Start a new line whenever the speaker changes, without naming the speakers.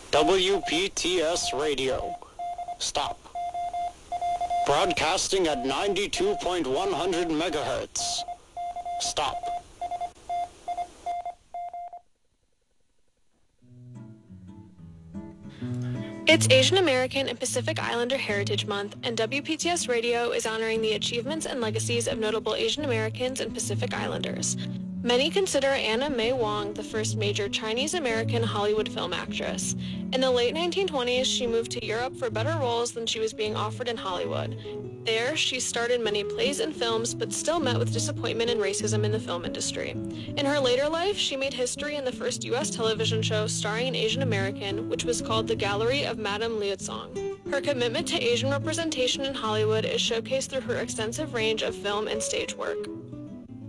WPTS Radio. Stop. Broadcasting at 92.100 megahertz. Stop.
It's Asian American and Pacific Islander Heritage Month, and WPTS Radio is honoring the achievements and legacies of notable Asian Americans and Pacific Islanders. Many consider Anna May Wong the first major Chinese-American Hollywood film actress. In the late 1920s, she moved to Europe for better roles than she was being offered in Hollywood. There, she starred in many plays and films, but still met with disappointment and racism in the film industry. In her later life, she made history in the first U.S. television show starring an Asian American, which was called The Gallery of Madame Liutsong. Her commitment to Asian representation in Hollywood is showcased through her extensive range of film and stage work.